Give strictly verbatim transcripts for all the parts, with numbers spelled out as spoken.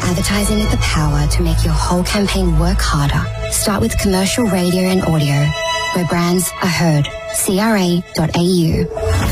Advertising with the power to make your whole campaign work harder. Start with commercial radio and audio, where brands are heard. C R A dot A U.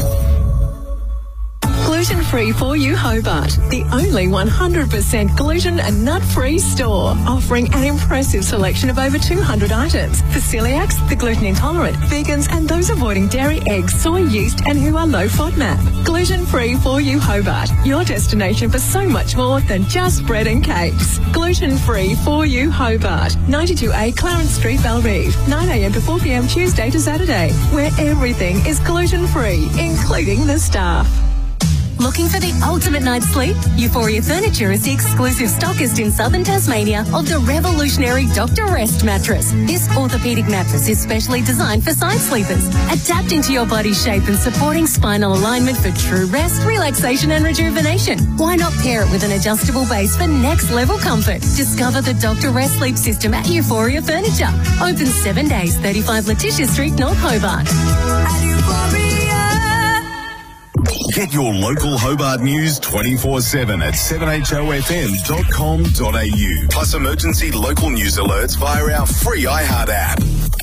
Gluten-free for you Hobart, the only one hundred percent gluten and nut-free store, offering an impressive selection of over two hundred items for celiacs, the gluten intolerant, vegans and those avoiding dairy, eggs, soy, yeast and who are low FODMAP. Gluten-free for you Hobart, your destination for so much more than just bread and cakes. Gluten-free for you Hobart, ninety-two A Clarence Street, Bellerive, nine a m to four p m Tuesday to Saturday, where everything is gluten-free, including the staff. Looking for the ultimate night's sleep? Euphoria Furniture is the exclusive stockist in southern Tasmania of the revolutionary Doctor Rest mattress. This orthopaedic mattress is specially designed for side sleepers, adapting to your body's shape and supporting spinal alignment for true rest, relaxation and rejuvenation. Why not pair it with an adjustable base for next level comfort? Discover the Doctor Rest sleep system at Euphoria Furniture. Open seven days, thirty-five Letitia Street, North Hobart. At Euphoria. Get your local Hobart news twenty-four seven at seven h o f m dot com dot a u. Plus emergency local news alerts via our free iHeart app.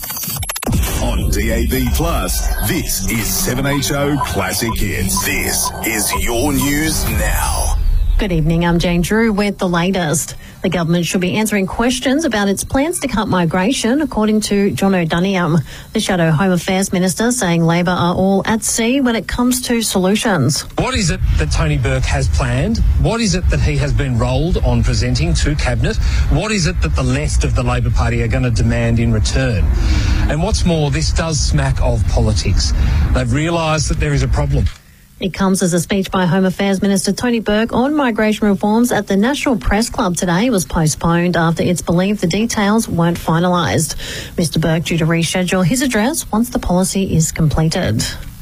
On D A B Plus, this is seven H O Classic Hits. This is your news now. Good evening, I'm Jane Drew with the latest. The government should be answering questions about its plans to cut migration, according to John O'Duniam, the Shadow Home Affairs Minister, saying Labor are all at sea when it comes to solutions. What is it that Tony Burke has planned? What is it that he has been rolled on presenting to Cabinet? What is it that the left of the Labor Party are going to demand in return? And what's more, this does smack of politics. They've realised that there is a problem. It comes as a speech by Home Affairs Minister Tony Burke on migration reforms at the National Press Club today was postponed after it's believed the details weren't finalised. Mister Burke due to reschedule his address once the policy is completed.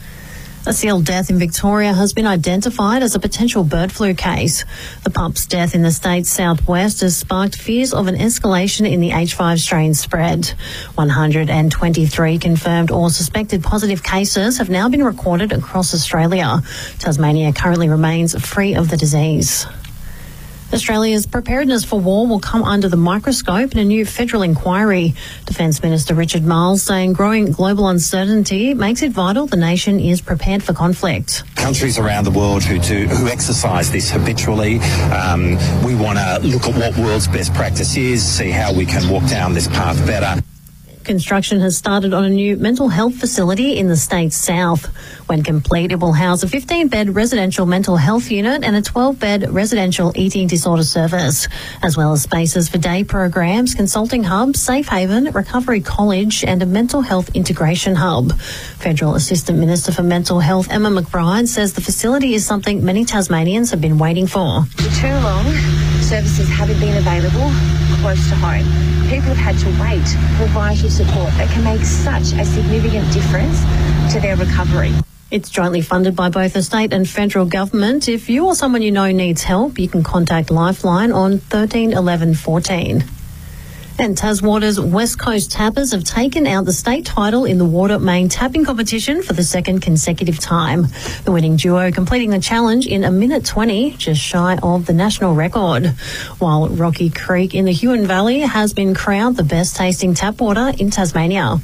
A sealed death in Victoria has been identified as a potential bird flu case. The pup's death in the state's southwest has sparked fears of an escalation in the H five strain spread. one hundred twenty-three confirmed or suspected positive cases have now been recorded across Australia. Tasmania currently remains free of the disease. Australia's preparedness for war will come under the microscope in a new federal inquiry. Defence Minister Richard Marles saying growing global uncertainty makes it vital the nation is prepared for conflict. Countries around the world who do who exercise this habitually, um, we want to look at what world's best practice is, see how we can walk down this path better. Construction has started on a new mental health facility in the state's south. When complete, it will house a fifteen-bed residential mental health unit and a twelve-bed residential eating disorder service, as well as spaces for day programs, consulting hub, safe haven, recovery college and a mental health integration hub. Federal Assistant Minister for Mental Health Emma McBride says the facility is something many Tasmanians have been waiting for. For too long, services haven't been available close to home. People have had to wait for vital support that can make such a significant difference to their recovery. It's jointly funded by both the state and federal government. If you or someone you know needs help, you can contact Lifeline on thirteen eleven fourteen. And Taswater's West Coast Tappers have taken out the state title in the water main tapping competition for the second consecutive time. The winning duo completing the challenge in a minute twenty, just shy of the national record. While Rocky Creek in the Huon Valley has been crowned the best tasting tap water in Tasmania.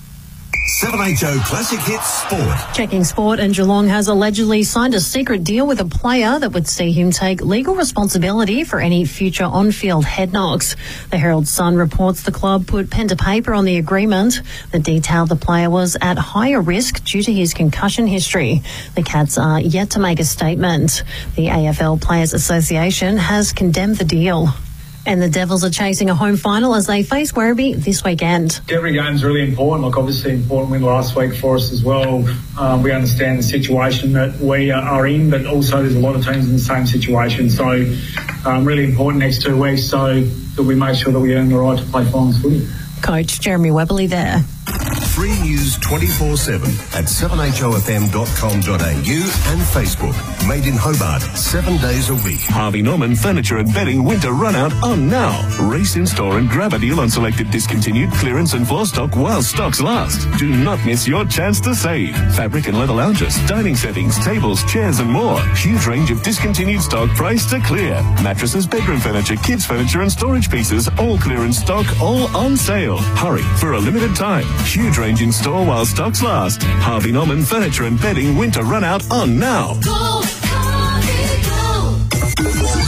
seven H O Classic Hits Sport. Checking sport, and Geelong has allegedly signed a secret deal with a player that would see him take legal responsibility for any future on-field head knocks. The Herald Sun reports the club put pen to paper on the agreement that detailed the player was at higher risk due to his concussion history. The Cats are yet to make a statement. The A F L Players Association has condemned the deal. And the Devils are chasing a home final as they face Werribee this weekend. Every game's really important. Like, obviously, important win last week for us as well. Um, we understand the situation that we are in, but also there's a lot of teams in the same situation. So, um, really important next two weeks so that we make sure that we earn the right to play finals footy. Coach Jeremy Webberley there. free news twenty-four seven at seven h o f m dot com dot a u and Facebook. Made in Hobart, seven days a week. Harvey Norman Furniture and Bedding winter run out on now. Race in store and grab a deal on selected discontinued clearance and floor stock while stocks last. Do not miss your chance to save. Fabric and leather lounges, dining settings, tables, chairs and more. Huge range of discontinued stock priced to clear. Mattresses, bedroom furniture, kids furniture and storage pieces, all clearance stock, all on sale. Hurry for a limited time. Huge range in store while stocks last. Harvey Norman Furniture and Bedding winter run out on now. Go, Harvey, go.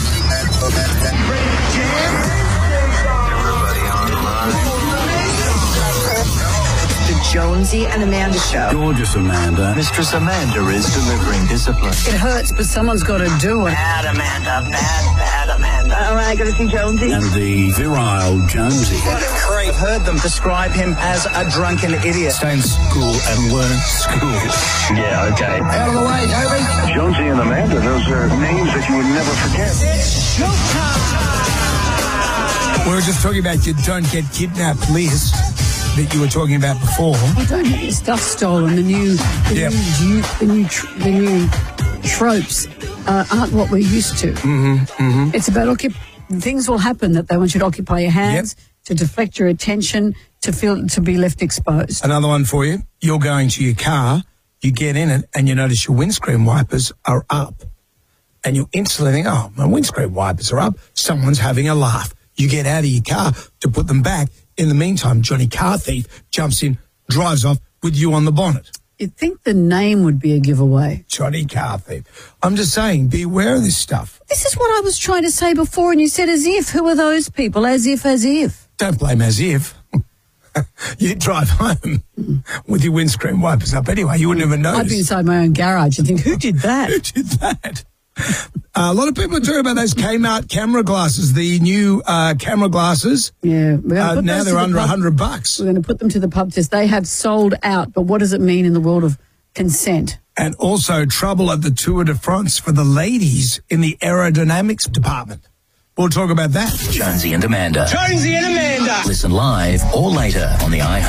The Jonesy and Amanda Show. Gorgeous Amanda. Mistress Amanda is delivering discipline. It hurts, but someone's got to do it. Bad Amanda, bad, bad Amanda. All right, got to see Jonesy. And the virile Jonesy. I've heard them describe him as a drunken idiot. Stay in school and learn school. Yeah, okay. Out of the way, Toby. Jonesy and Amanda, those are names that you would never forget. It's showtime. We were just talking about your don't get kidnapped list that you were talking about before. I don't have your stuff stolen. The new, the Yep. new, the new, tr- the new tropes uh, aren't what we're used to. Mm-hmm, mm-hmm. It's about occup- things will happen that they want you to occupy your hands, to deflect your attention, to feel to be left exposed. Another one for you. You're going to your car, you get in it, and you notice your windscreen wipers are up. And you instantly think, oh, my windscreen wipers are up. Someone's having a laugh. You get out of your car to put them back. In the meantime, Johnny Car Thief jumps in, drives off with you on the bonnet. You'd think the name would be a giveaway. Johnny Car Thief. I'm just saying, be aware of this stuff. This is what I was trying to say before, and you said as if. Who are those people? As if, as if. Don't blame as if. You drive home with your windscreen wipers up anyway. You wouldn't even notice. I'd be inside my own garage and think, who did that? Who did that? Uh, a lot of people are talking about those Kmart camera glasses, the new uh, camera glasses. Yeah. We're gonna Uh, put now those they're to the under a pub- hundred bucks. We're going to put them to the pub test. They have sold out, but what does it mean in the world of consent? And also trouble at the Tour de France for the ladies in the aerodynamics department. We'll talk about that. Jonesy and Amanda. Jonesy and Amanda. Listen live or later on the iHeart